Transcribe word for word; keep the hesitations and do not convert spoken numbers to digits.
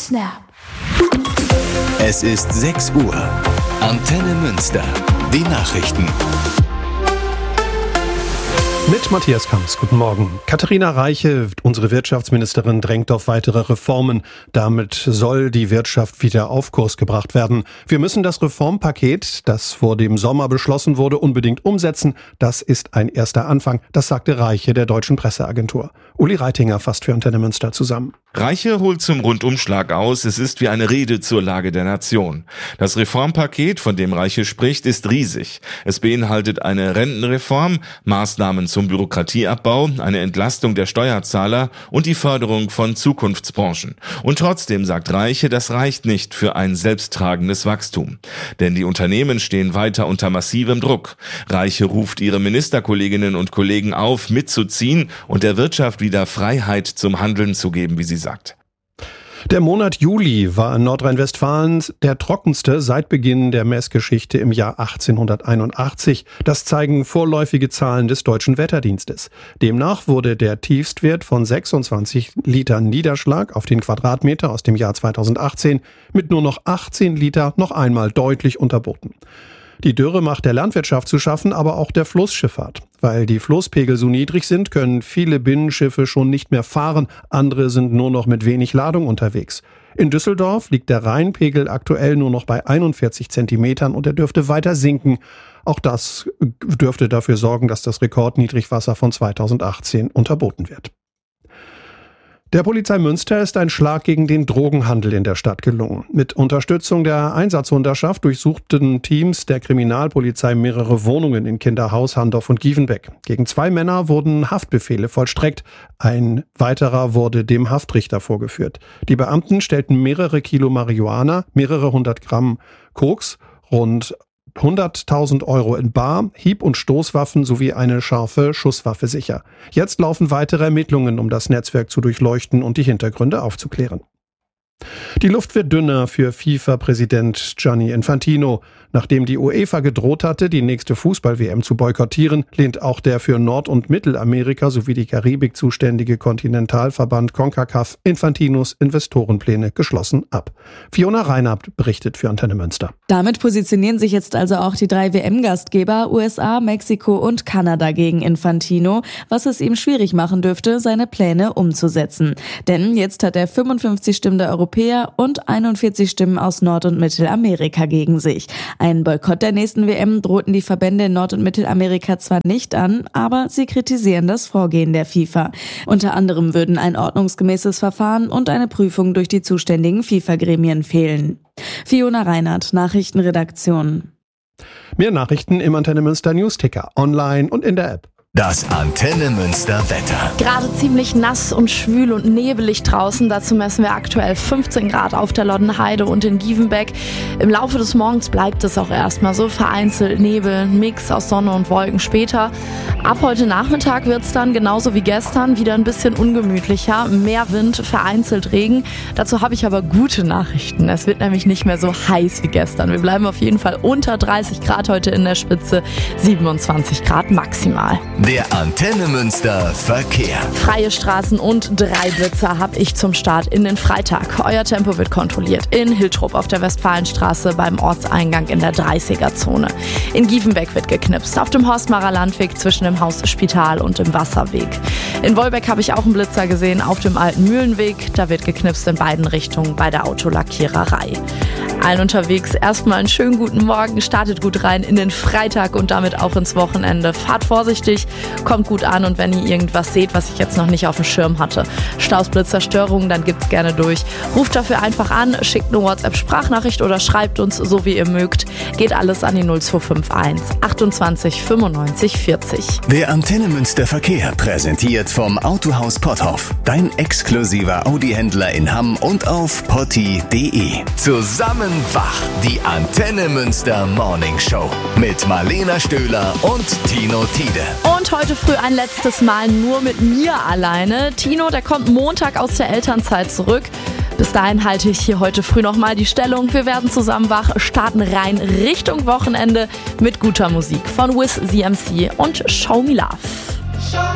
Snap. Es ist sechs Uhr. Antenne Münster. Die Nachrichten. Mit Matthias Kamps, guten Morgen. Katharina Reiche, unsere Wirtschaftsministerin, drängt auf weitere Reformen. Damit soll die Wirtschaft wieder auf Kurs gebracht werden. Wir müssen das Reformpaket, das vor dem Sommer beschlossen wurde, unbedingt umsetzen. Das ist ein erster Anfang, das sagte Reiche der Deutschen Presseagentur. Uli Reitinger fasst für Antenne Münster zusammen. Reiche holt zum Rundumschlag aus, es ist wie eine Rede zur Lage der Nation. Das Reformpaket, von dem Reiche spricht, ist riesig. Es beinhaltet eine Rentenreform, Maßnahmen zum Bürokratieabbau, eine Entlastung der Steuerzahler und die Förderung von Zukunftsbranchen. Und trotzdem sagt Reiche, das reicht nicht für ein selbsttragendes Wachstum. Denn die Unternehmen stehen weiter unter massivem Druck. Reiche ruft ihre Ministerkolleginnen und Kollegen auf, mitzuziehen und der Wirtschaft wieder Freiheit zum Handeln zu geben, wie sie sagt. Der Monat Juli war in Nordrhein-Westfalen der trockenste seit Beginn der Messgeschichte im Jahr achtzehnhunderteinundachtzig. Das zeigen vorläufige Zahlen des Deutschen Wetterdienstes. Demnach wurde der Tiefstwert von sechsundzwanzig Litern Niederschlag auf den Quadratmeter aus dem Jahr zweitausendachtzehn mit nur noch achtzehn Liter noch einmal deutlich unterboten. Die Dürre macht der Landwirtschaft zu schaffen, aber auch der Flussschifffahrt. Weil die Flusspegel so niedrig sind, können viele Binnenschiffe schon nicht mehr fahren, andere sind nur noch mit wenig Ladung unterwegs. In Düsseldorf liegt der Rheinpegel aktuell nur noch bei einundvierzig Zentimetern und er dürfte weiter sinken. Auch das dürfte dafür sorgen, dass das Rekordniedrigwasser von zweitausendachtzehn unterboten wird. Der Polizei Münster ist ein Schlag gegen den Drogenhandel in der Stadt gelungen. Mit Unterstützung der Einsatzhunderschaft durchsuchten Teams der Kriminalpolizei mehrere Wohnungen in Kinderhaus, Handorf und Gievenbeck. Gegen zwei Männer wurden Haftbefehle vollstreckt. Ein weiterer wurde dem Haftrichter vorgeführt. Die Beamten stellten mehrere Kilo Marihuana, mehrere hundert Gramm Koks, rund hunderttausend Euro in Bar, Hieb- und Stoßwaffen sowie eine scharfe Schusswaffe sicher. Jetzt laufen weitere Ermittlungen, um das Netzwerk zu durchleuchten und die Hintergründe aufzuklären. Die Luft wird dünner für FIFA-Präsident Gianni Infantino. Nachdem die UEFA gedroht hatte, die nächste Fußball-W M zu boykottieren, lehnt auch der für Nord- und Mittelamerika sowie die Karibik zuständige Kontinentalverband CONCACAF Infantinos Investorenpläne geschlossen ab. Fiona Reinhardt berichtet für Antenne Münster. Damit positionieren sich jetzt also auch die drei W M-Gastgeber U S A, Mexiko und Kanada gegen Infantino, was es ihm schwierig machen dürfte, seine Pläne umzusetzen. Denn jetzt hat er fünfundfünfzig Stimmen der Europäer und einundvierzig Stimmen aus Nord- und Mittelamerika gegen sich. Einen Boykott der nächsten W M drohten die Verbände in Nord- und Mittelamerika zwar nicht an, aber sie kritisieren das Vorgehen der FIFA. Unter anderem würden ein ordnungsgemäßes Verfahren und eine Prüfung durch die zuständigen FIFA-Gremien fehlen. Fiona Reinhardt, Nachrichtenredaktion. Mehr Nachrichten im Antenne Münster Newsticker, online und in der App. Das Antenne Münster Wetter. Gerade ziemlich nass und schwül und nebelig draußen. Dazu messen wir aktuell fünfzehn Grad auf der Loddenheide und in Gievenbeck. Im Laufe des Morgens bleibt es auch erstmal so. Vereinzelt Nebel, ein Mix aus Sonne und Wolken später. Ab heute Nachmittag wird es dann genauso wie gestern wieder ein bisschen ungemütlicher. Mehr Wind, vereinzelt Regen. Dazu habe ich aber gute Nachrichten. Es wird nämlich nicht mehr so heiß wie gestern. Wir bleiben auf jeden Fall unter dreißig Grad heute in der Spitze. siebenundzwanzig Grad maximal. Der Antenne Münster Verkehr. Freie Straßen und drei Blitzer habe ich zum Start in den Freitag. Euer Tempo wird kontrolliert. In Hiltrup auf der Westfalenstraße beim Ortseingang in der dreißiger-Zone. In Gievenbeck wird geknipst. Auf dem Horstmarer Landweg zwischen dem Hausspital und dem Wasserweg. In Wolbeck habe ich auch einen Blitzer gesehen auf dem alten Mühlenweg. Da wird geknipst in beiden Richtungen bei der Autolackiererei. Allen unterwegs erstmal einen schönen guten Morgen. Startet gut rein in den Freitag und damit auch ins Wochenende. Fahrt vorsichtig. Kommt gut an und wenn ihr irgendwas seht, was ich jetzt noch nicht auf dem Schirm hatte, Staus, Blitzer, Störungen, dann gibt's gerne durch. Ruft dafür einfach an, schickt eine WhatsApp-Sprachnachricht oder schreibt uns, so wie ihr mögt. Geht alles an die null zwei fünf eins achtundzwanzig fünfundneunzig vierzig. Der Antenne Münster Verkehr präsentiert vom Autohaus Potthoff. Dein exklusiver Audi-Händler in Hamm und auf potti punkt de. Zusammen wach, die Antenne Münster Morning Show mit Marlena Stöhler und Tino Tiede. Und heute früh ein letztes Mal nur mit mir alleine. Tino, der kommt Montag aus der Elternzeit zurück. Bis dahin halte ich hier heute früh nochmal die Stellung. Wir werden zusammen wach, starten rein Richtung Wochenende mit guter Musik von Wiz, Z M C und Show Me Love.